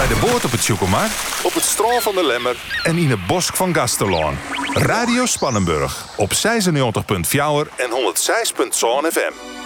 de boot op het Tjoekelmar, op het strand van de Lemmer en in het bosk van Gasterlaan. Radio Spannenburg op 96.4 en 106.7 FM.